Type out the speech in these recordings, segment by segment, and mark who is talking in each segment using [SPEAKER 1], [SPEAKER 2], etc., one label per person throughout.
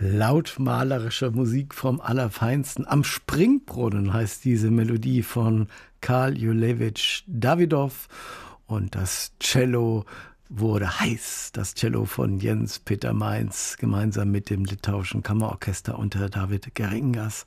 [SPEAKER 1] Lautmalerische Musik vom Allerfeinsten. Am Springbrunnen heißt diese Melodie von Karl Julewitsch Davidow. Und das Cello wurde heiß. Das Cello von Jens Peter Mainz gemeinsam mit dem Litauischen Kammerorchester unter David Geringas.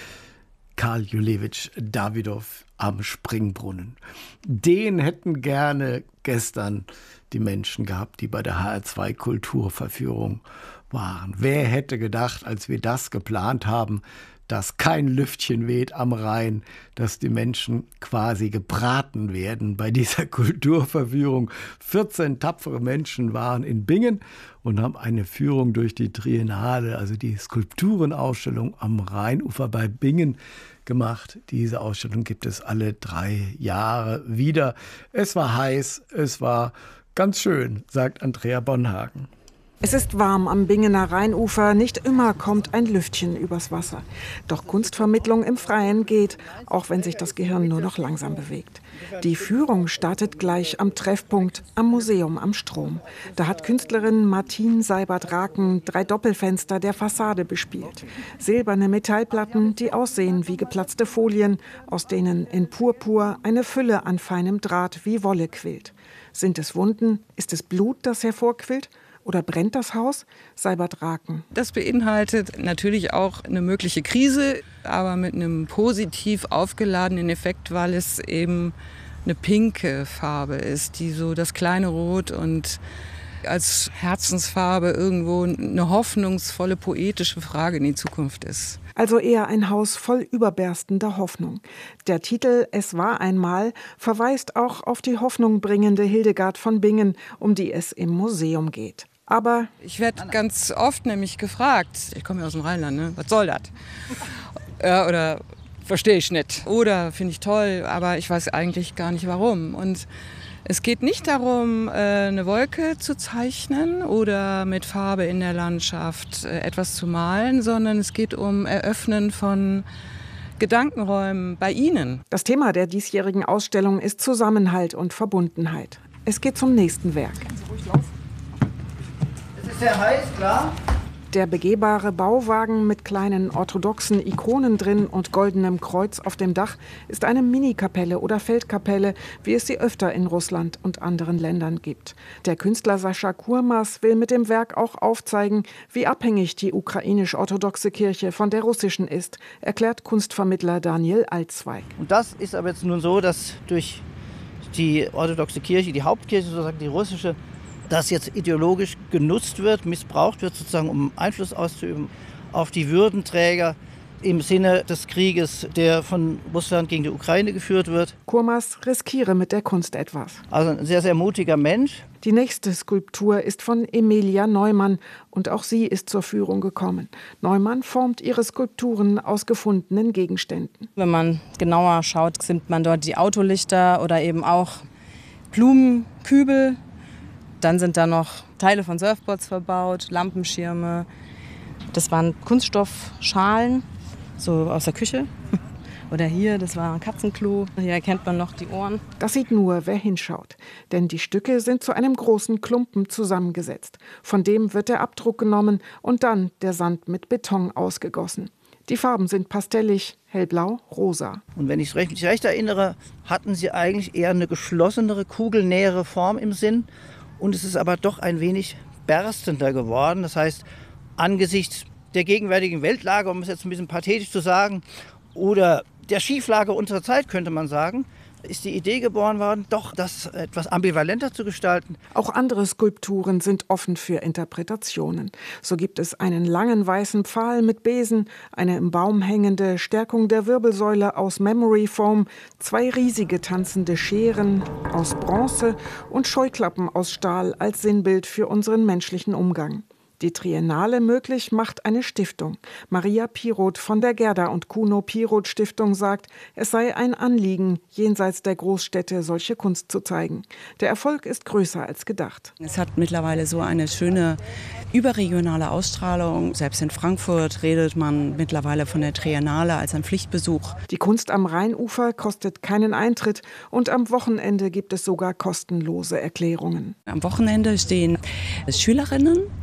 [SPEAKER 1] Karl Julewitsch Davidow am Springbrunnen. Den hätten gerne gestern die Menschen gehabt, die bei der HR2 Kulturverführung waren. Wer hätte gedacht, als wir das geplant haben, dass kein Lüftchen weht am Rhein, dass die Menschen quasi gebraten werden bei dieser Kulturverführung. 14 tapfere Menschen waren in Bingen und haben eine Führung durch die Triennale, also die Skulpturenausstellung am Rheinufer bei Bingen, gemacht. Diese Ausstellung gibt es alle 3 Jahre wieder. Es war heiß, es war ganz schön, sagt Andrea Bonhagen.
[SPEAKER 2] Es ist warm am Bingener Rheinufer, nicht immer kommt ein Lüftchen übers Wasser. Doch Kunstvermittlung im Freien geht, auch wenn sich das Gehirn nur noch langsam bewegt. Die Führung startet gleich am Treffpunkt, am Museum am Strom. Da hat Künstlerin Martine Seibert-Raken 3 Doppelfenster der Fassade bespielt. Silberne Metallplatten, die aussehen wie geplatzte Folien, aus denen in Purpur eine Fülle an feinem Draht wie Wolle quillt. Sind es Wunden? Ist es Blut, das hervorquillt? Oder brennt das Haus? Seibert-Raken.
[SPEAKER 3] Das beinhaltet natürlich auch eine mögliche Krise, aber mit einem positiv aufgeladenen Effekt, weil es eben eine pinke Farbe ist, die so das kleine Rot und als Herzensfarbe irgendwo eine hoffnungsvolle, poetische Frage in die Zukunft ist.
[SPEAKER 2] Also eher ein Haus voll überberstender Hoffnung. Der Titel »Es war einmal« verweist auch auf die hoffnungbringende Hildegard von Bingen, um die es im Museum geht. Aber
[SPEAKER 3] ich werde ganz oft nämlich gefragt, ich komme ja aus dem Rheinland, ne? Was soll das? Oder verstehe ich nicht. Oder finde ich toll, aber ich weiß eigentlich gar nicht warum. Und es geht nicht darum, eine Wolke zu zeichnen oder mit Farbe in der Landschaft etwas zu malen, sondern es geht um Eröffnen von Gedankenräumen bei Ihnen.
[SPEAKER 2] Das Thema der diesjährigen Ausstellung ist Zusammenhalt und Verbundenheit. Es geht zum nächsten Werk.
[SPEAKER 4] Es ist sehr heiß, klar.
[SPEAKER 2] Der begehbare Bauwagen mit kleinen orthodoxen Ikonen drin und goldenem Kreuz auf dem Dach ist eine Minikapelle oder Feldkapelle, wie es sie öfter in Russland und anderen Ländern gibt. Der Künstler Sascha Kurmas will mit dem Werk auch aufzeigen, wie abhängig die ukrainisch-orthodoxe Kirche von der russischen ist, erklärt Kunstvermittler Daniel Altzweig.
[SPEAKER 4] Und das ist aber jetzt nun so, dass durch die orthodoxe Kirche, die Hauptkirche sozusagen, die russische, das jetzt ideologisch genutzt wird, missbraucht wird, sozusagen, um Einfluss auszuüben auf die Würdenträger im Sinne des Krieges, der von Russland gegen die Ukraine geführt wird.
[SPEAKER 2] Kurmas riskiere mit der Kunst etwas.
[SPEAKER 4] Also ein sehr, sehr mutiger Mensch.
[SPEAKER 2] Die nächste Skulptur ist von Emilia Neumann und auch sie ist zur Führung gekommen. Neumann formt ihre Skulpturen aus gefundenen Gegenständen.
[SPEAKER 5] Wenn man genauer schaut, sind man dort die Autolichter oder eben auch Blumenkübel. Dann sind da noch Teile von Surfboards verbaut, Lampenschirme. Das waren Kunststoffschalen, so aus der Küche. Oder hier, das war ein Katzenklo. Hier erkennt man noch die Ohren.
[SPEAKER 2] Das sieht nur, wer hinschaut. Denn die Stücke sind zu einem großen Klumpen zusammengesetzt. Von dem wird der Abdruck genommen und dann der Sand mit Beton ausgegossen. Die Farben sind pastellig, hellblau, rosa.
[SPEAKER 4] Und wenn ich mich recht erinnere, hatten sie eigentlich eher eine geschlossenere, kugelnähere Form im Sinn. Und es ist aber doch ein wenig berstender geworden. Das heißt, angesichts der gegenwärtigen Weltlage, um es jetzt ein bisschen pathetisch zu sagen, oder der Schieflage unserer Zeit, könnte man sagen, ist die Idee geboren worden, doch das etwas ambivalenter zu gestalten.
[SPEAKER 2] Auch andere Skulpturen sind offen für Interpretationen. So gibt es einen langen weißen Pfahl mit Besen, eine im Baum hängende Stärkung der Wirbelsäule aus Memory Foam, 2 riesige tanzende Scheren aus Bronze und Scheuklappen aus Stahl als Sinnbild für unseren menschlichen Umgang. Die Triennale möglich macht eine Stiftung. Maria Piroth von der Gerda und Kuno Piroth Stiftung sagt, es sei ein Anliegen, jenseits der Großstädte solche Kunst zu zeigen. Der Erfolg ist größer als gedacht.
[SPEAKER 6] Es hat mittlerweile so eine schöne überregionale Ausstrahlung. Selbst in Frankfurt redet man mittlerweile von der Triennale als ein Pflichtbesuch.
[SPEAKER 2] Die Kunst am Rheinufer kostet keinen Eintritt und am Wochenende gibt es sogar kostenlose Erklärungen.
[SPEAKER 6] Am Wochenende stehen Schülerinnen unaufgefordert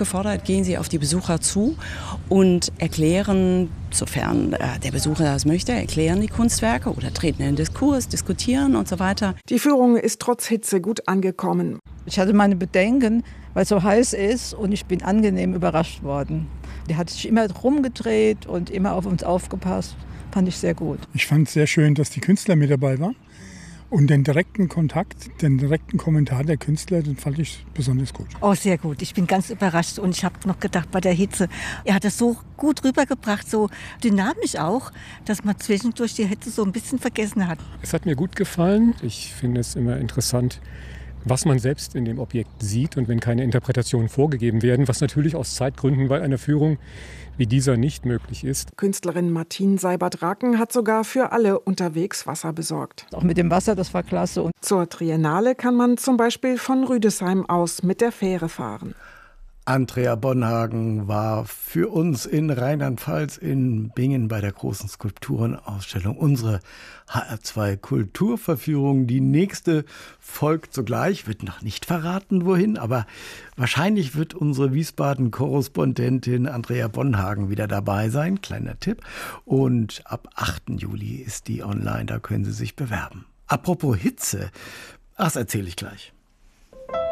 [SPEAKER 6] aufgefordert, gehen Sie auf die Besucher zu und erklären, sofern der Besucher das möchte, erklären die Kunstwerke oder treten in den Diskurs, diskutieren und so weiter.
[SPEAKER 2] Die Führung ist trotz Hitze gut angekommen.
[SPEAKER 7] Ich hatte meine Bedenken, weil es so heiß ist, und ich bin angenehm überrascht worden. Der hat sich immer rumgedreht und immer auf uns aufgepasst. Fand ich sehr gut.
[SPEAKER 8] Ich fand es sehr schön, dass die Künstler mit dabei waren. Und den direkten Kontakt, den direkten Kommentar der Künstler, den fand ich besonders gut.
[SPEAKER 9] Oh, sehr gut. Ich bin ganz überrascht und ich habe noch gedacht bei der Hitze, er hat es so gut rübergebracht, so dynamisch auch, dass man zwischendurch die Hitze so ein bisschen vergessen hat.
[SPEAKER 10] Es hat mir gut gefallen. Ich finde es immer interessant, was man selbst in dem Objekt sieht und wenn keine Interpretationen vorgegeben werden, was natürlich aus Zeitgründen bei einer Führung wie dieser nicht möglich ist.
[SPEAKER 2] Künstlerin Martine Seibert-Raken hat sogar für alle unterwegs Wasser besorgt.
[SPEAKER 7] Auch mit dem Wasser, das war klasse. Und
[SPEAKER 2] zur Triennale kann man zum Beispiel von Rüdesheim aus mit der Fähre fahren.
[SPEAKER 1] Andrea Bonhagen war für uns in Rheinland-Pfalz in Bingen bei der großen Skulpturenausstellung. Unsere HR2 Kulturverführung. Die nächste folgt sogleich, wird noch nicht verraten, wohin, aber wahrscheinlich wird unsere Wiesbaden-Korrespondentin Andrea Bonhagen wieder dabei sein. Kleiner Tipp. Und ab 8. Juli ist die online, da können Sie sich bewerben. Apropos Hitze, das erzähle ich gleich.